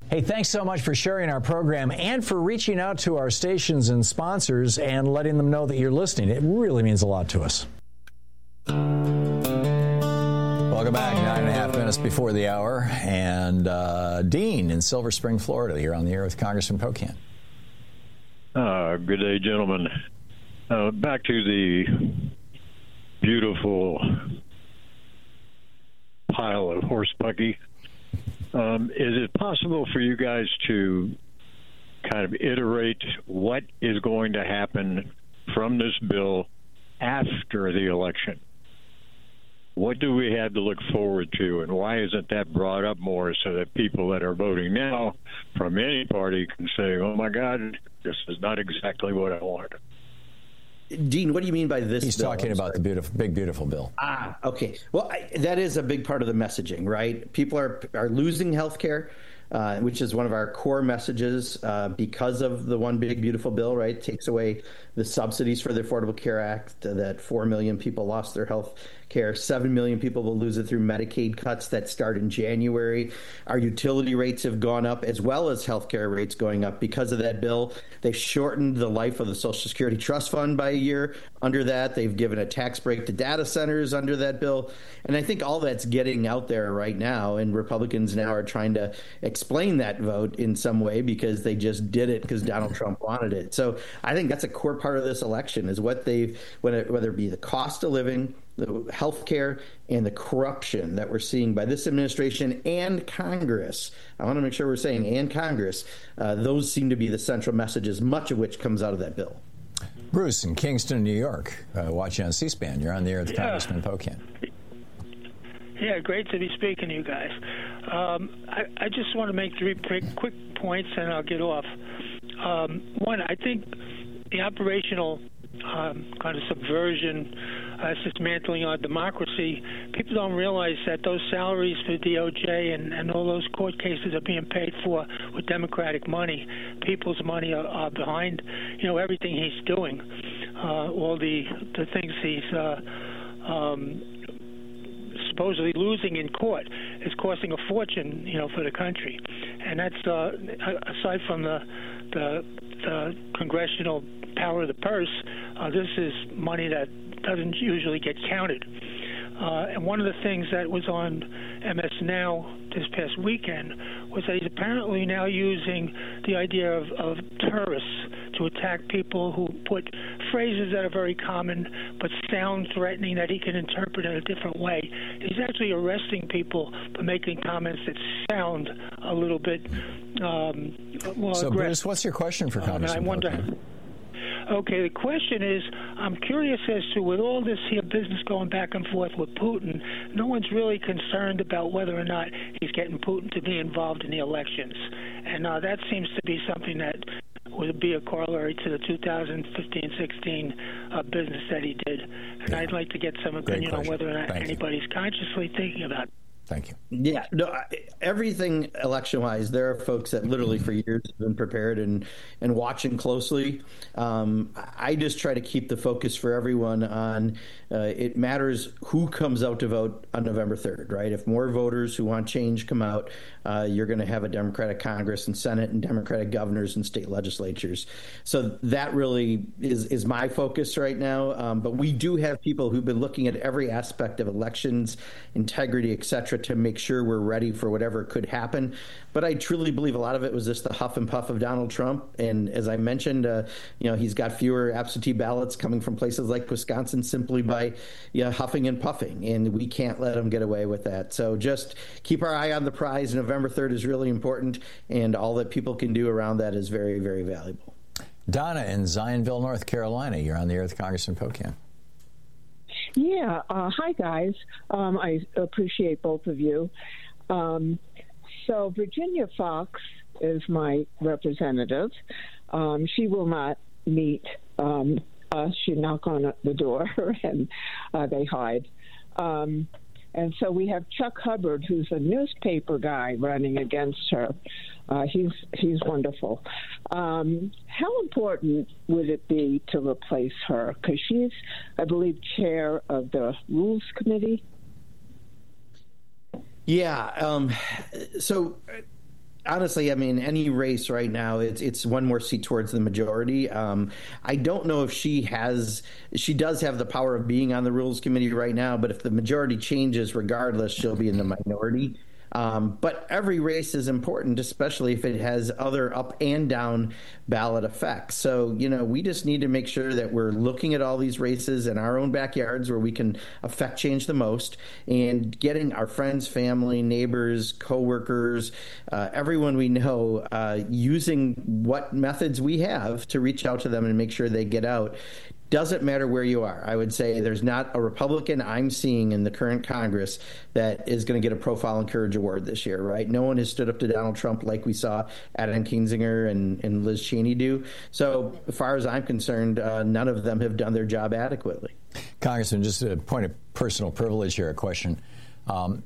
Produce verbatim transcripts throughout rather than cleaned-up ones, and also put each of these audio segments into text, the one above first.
Hey, thanks so much for sharing our program and for reaching out to our stations and sponsors and letting them know that you're listening. It really means a lot to us. Welcome back. Nine and a half minutes before the hour. And uh, Dean in Silver Spring, Florida. You're on the air with Congressman Pocan. Uh, good day, gentlemen. Uh, back to the beautiful pile of horse buggy. Um, is it possible for you guys to kind of iterate what is going to happen from this bill after the election? What do we have to look forward to, and why isn't that brought up more so that people that are voting now from any party can say, oh, my God, this is not exactly what I want? Dean, what do you mean by this He's bill? talking about the beautiful, big, beautiful bill. Ah, okay. Well, I, that is a big part of the messaging, right? People are are losing health care, uh, which is one of our core messages uh, because of the one big, beautiful bill, right? It takes away the subsidies for the Affordable Care Act, uh, that four million people lost their health care. seven million people will lose it through Medicaid cuts that start in January. Our utility rates have gone up, as well as health care rates going up because of that bill. They've shortened the life of the Social Security Trust Fund by a year under that. They've given a tax break to data centers under that bill. And I think all that's getting out there right now, and Republicans now are trying to explain that vote in some way because they just did it because Donald Trump wanted it. So I think that's a core part of this election is what they've, whether, whether it be the cost of living, the health care, and the corruption that we're seeing by this administration and Congress. I want to make sure we're saying and Congress. Uh, those seem to be the central messages, much of which comes out of that bill. Bruce in Kingston, New York, uh, watching on C-SPAN. You're on the air with yeah. Congressman Pocan. Yeah, great to be speaking to you guys. Um, I, I just want to make three quick, quick points, and I'll get off. Um, one, I think the operational um, kind of subversion, uh, dismantling our democracy, people don't realize that those salaries for D O J and, and all those court cases are being paid for with Democratic money. People's money are, are behind, you know, everything he's doing. Uh, all the, the things he's uh, um, supposedly losing in court is costing a fortune, you know, for the country. And that's uh, aside from the, the, the congressional power of the purse, uh, this is money that doesn't usually get counted. Uh, and one of the things that was on M S Now this past weekend was that he's apparently now using the idea of, of terrorists to attack people who put phrases that are very common but sound threatening that he can interpret in a different way. He's actually arresting people for making comments that sound a little bit um, more So, aggressive. Bruce, what's your question for Congressman um, I wonder. Pocan? Okay, the question is, I'm curious as to, with all this here business going back and forth with Putin, no one's really concerned about whether or not he's getting Putin to be involved in the elections. And uh, that seems to be something that would be a corollary to the two thousand fifteen sixteen uh, business that he did. And yeah. I'd like to get some opinion on whether or not Thank anybody's you. consciously thinking about it. Thank you. Yeah, no, everything election-wise, there are folks that literally for years have been prepared and, and watching closely. Um, I just try to keep the focus for everyone on uh, it matters who comes out to vote on November third, right? If more voters who want change come out, uh, you're going to have a Democratic Congress and Senate and Democratic governors and state legislatures. So that really is, is my focus right now. Um, but we do have people who've been looking at every aspect of elections, integrity, et cetera, to make sure we're ready for whatever could happen. But I truly believe a lot of it was just the huff and puff of Donald Trump. And as I mentioned, uh, you know, he's got fewer absentee ballots coming from places like Wisconsin simply by you know, huffing and puffing. And we can't let him get away with that. So just keep our eye on the prize. November third is really important. And all that people can do around that is very, very valuable. Donna in Zionville, North Carolina. You're on the air with Congressman Pocan. Yeah. Uh, hi, guys. Um, I appreciate both of you. Um, so Virginia Fox is my representative. Um, she will not meet um, us. She knock on the door and uh, they hide. Um, and so we have Chuck Hubbard, who's a newspaper guy, running against her. Uh, he's he's wonderful. Um, how important would it be to replace her? Because she's, I believe, chair of the Rules Committee. Yeah. Um, so honestly, I mean, any race right now, it's it's one more seat towards the majority. Um, I don't know if she has, she does have the power of being on the Rules Committee right now, but if the majority changes, regardless, she'll be in the minority. Um, but every race is important, especially if it has other up and down ballot effects. So, you know, we just need to make sure that we're looking at all these races in our own backyards where we can affect change the most, and getting our friends, family, neighbors, coworkers, uh, everyone we know, uh, using what methods we have to reach out to them and make sure they get out. Doesn't matter where you are. I would say there's not a Republican I'm seeing in the current Congress that is going to get a Profile and Courage Award this year, right? No one has stood up to Donald Trump like we saw Adam Kinzinger and, and Liz Cheney do. So as far as I'm concerned, uh, none of them have done their job adequately. Congressman, just a point of personal privilege here, a question. Um,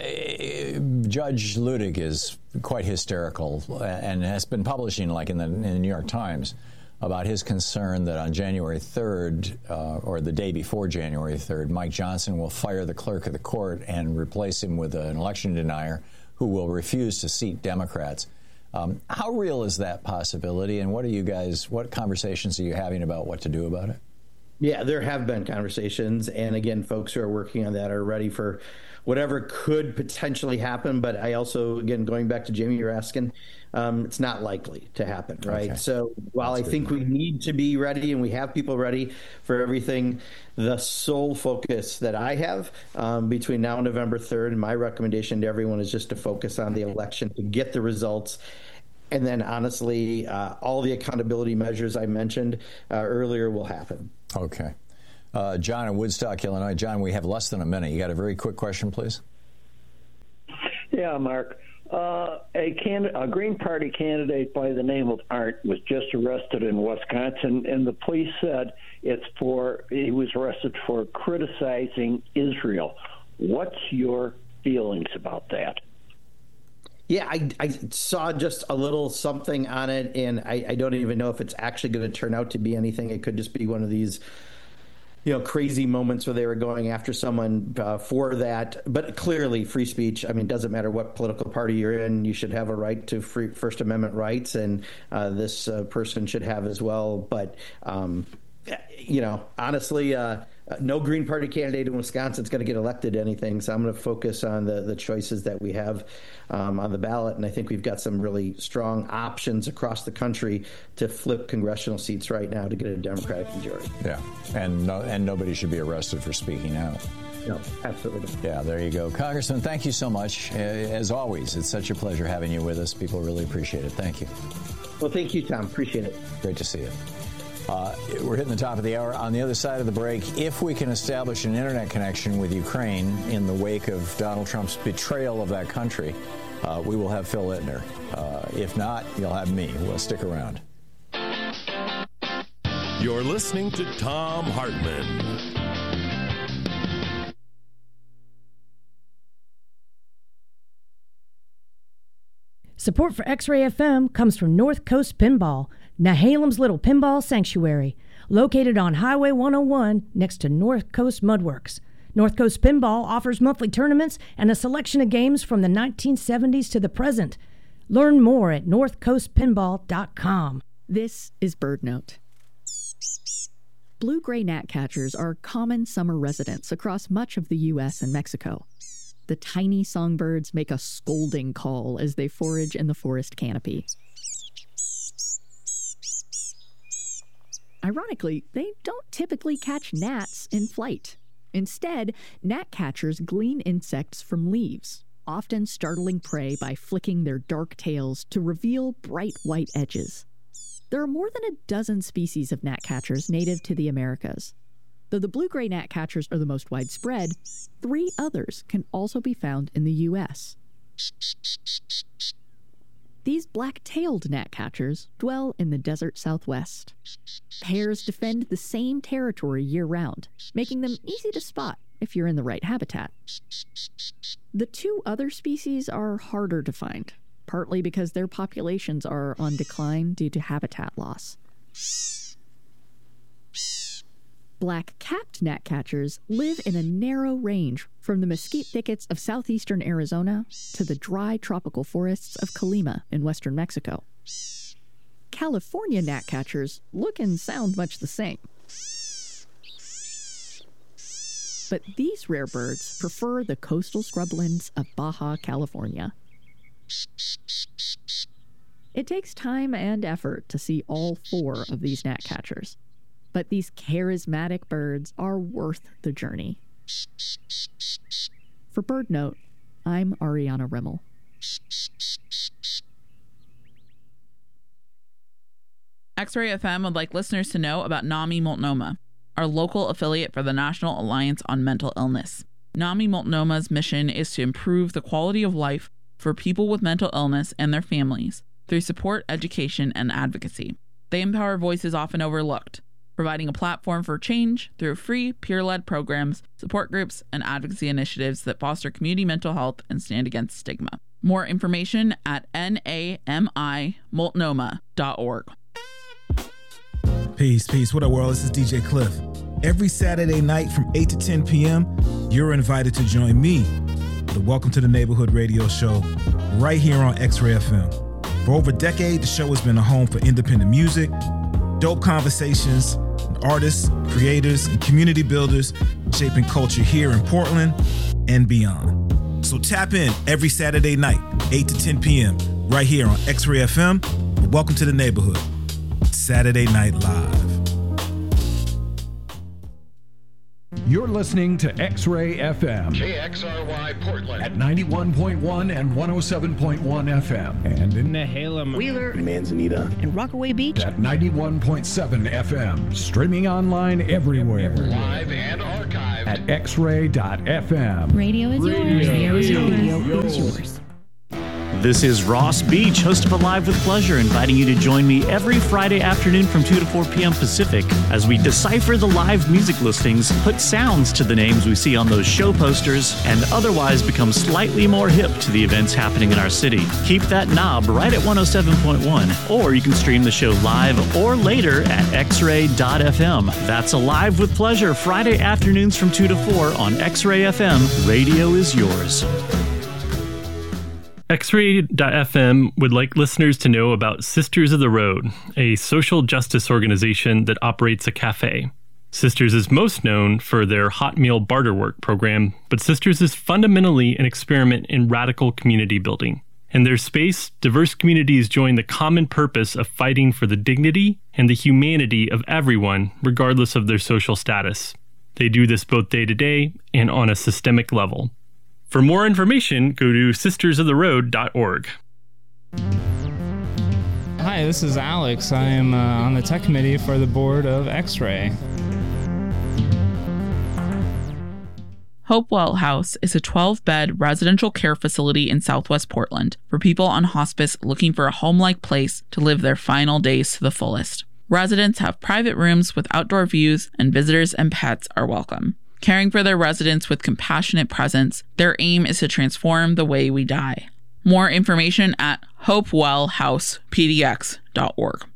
Judge Luttig is quite hysterical and has been publishing, like in the, in the New York Times, about his concern that on January third, uh, or the day before January third, Mike Johnson will fire the clerk of the court and replace him with an election denier who will refuse to seat Democrats. Um, how real is that possibility, and what are you guys, what conversations are you having about what to do about it? Yeah, there have been conversations, and again, folks who are working on that are ready for whatever could potentially happen. But I also, again, going back to Jamie, you're asking, um, it's not likely to happen, right? Okay. So while That's I think we need to be ready, and we have people ready for everything, the sole focus that I have um, between now and November third, and my recommendation to everyone is just to focus on the election, to get the results. And then, honestly, uh, all the accountability measures I mentioned uh, earlier will happen. Okay. Uh, John in Woodstock, Illinois. John, we have less than a minute. You got a very quick question, please? Yeah, Mark. Uh, a, can- a Green Party candidate by the name of Art was just arrested in Wisconsin, and the police said it's for he was arrested for criticizing Israel. What's your feelings about that? Yeah, I, I saw just a little something on it, and I, I don't even know if it's actually going to turn out to be anything. It could just be one of these, you know, crazy moments where they were going after someone uh, for that. But clearly, free speech, I mean, doesn't matter what political party you're in, you should have a right to free First Amendment rights, and uh, this uh, person should have as well. But, um, you know, honestly, uh, no Green Party candidate in Wisconsin is going to get elected to anything. So I'm going to focus on the, the choices that we have um, on the ballot. And I think we've got some really strong options across the country to flip congressional seats right now to get a Democratic majority. Yeah. And no, and nobody should be arrested for speaking out. No, absolutely. Yeah, there you go. Congressman, thank you so much. As always, it's such a pleasure having you with us. People really appreciate it. Thank you. Well, thank you, Tom. Appreciate it. Great to see you. Uh, we're hitting the top of the hour. On the other side of the break, if we can establish an internet connection with Ukraine in the wake of Donald Trump's betrayal of that country, uh, we will have Phil Ittner. Uh, if not, you'll have me. We'll stick around. You're listening to Thom Hartmann. Support for X-Ray F M comes from North Coast Pinball, Nehalem's little pinball sanctuary, located on Highway one oh one next to North Coast Mudworks. North Coast Pinball offers monthly tournaments and a selection of games from the nineteen seventies to the present. Learn more at north coast pinball dot com. This is BirdNote. Blue-gray gnatcatchers are common summer residents across much of the U S and Mexico. The tiny songbirds make a scolding call as they forage in the forest canopy. Ironically, they don't typically catch gnats in flight. Instead, gnatcatchers glean insects from leaves, often startling prey by flicking their dark tails to reveal bright white edges. There are more than a dozen species of gnatcatchers native to the Americas. Though the blue-gray gnatcatchers are the most widespread, three others can also be found in the U S. These black-tailed gnatcatchers dwell in the desert Southwest. Pairs defend the same territory year-round, making them easy to spot if you're in the right habitat. The two other species are harder to find, partly because their populations are on decline due to habitat loss. Black-capped gnatcatchers live in a narrow range from the mesquite thickets of southeastern Arizona to the dry tropical forests of Colima in western Mexico. California gnatcatchers look and sound much the same. But these rare birds prefer the coastal scrublands of Baja California. It takes time and effort to see all four of these gnatcatchers, but these charismatic birds are worth the journey. For BirdNote, I'm Ariana Rimmel. X-Ray F M would like listeners to know about NAMI Multnomah, our local affiliate for the National Alliance on Mental Illness. NAMI Multnomah's mission is to improve the quality of life for people with mental illness and their families through support, education, and advocacy. They empower voices often overlooked, providing a platform for change through free, peer-led programs, support groups, and advocacy initiatives that foster community mental health and stand against stigma. More information at N A M I multnomah dot org. Peace, peace. What up, world? This is D J Cliff. Every Saturday night from eight to ten p.m., you're invited to join me, the Welcome to the Neighborhood radio show, right here on X-Ray F M. For over a decade, the show has been a home for independent music, dope conversations, artists, creators, and community builders shaping culture here in Portland and beyond. So tap in every Saturday night, eight to ten p.m., right here on X-Ray F M. Welcome to the Neighborhood. Saturday Night Live. You're listening to X-Ray F M. K X R Y Portland. At ninety-one point one and one oh seven point one F M. And in Nehalem, Wheeler, Manzanita, and Rockaway Beach. At ninety-one point seven F M. Streaming online everywhere. Live and archived. At x ray dot f m. Radio is yours. Radio is yours. Radio is yours. This is Ross Beach, host of Alive with Pleasure, inviting you to join me every Friday afternoon from two to four p.m. Pacific as we decipher the live music listings, put sounds to the names we see on those show posters, and otherwise become slightly more hip to the events happening in our city. Keep that knob right at one oh seven point one, or you can stream the show live or later at x ray dot f m. That's Alive with Pleasure, Friday afternoons from two to four on X-Ray F M. Radio is yours. X ray dot f m would like listeners to know about Sisters of the Road, a social justice organization that operates a cafe. Sisters is most known for their hot meal barter work program, but Sisters is fundamentally an experiment in radical community building. In their space, diverse communities join the common purpose of fighting for the dignity and the humanity of everyone, regardless of their social status. They do this both day to day and on a systemic level. For more information, go to sisters of the road dot org. Hi, this is Alex. I am uh, on the tech committee for the board of X-Ray. Hopewell House is a twelve-bed residential care facility in Southwest Portland for people on hospice looking for a home-like place to live their final days to the fullest. Residents have private rooms with outdoor views, and visitors and pets are welcome. Caring for their residents with compassionate presence, their aim is to transform the way we die. More information at hopewell house p d x dot org.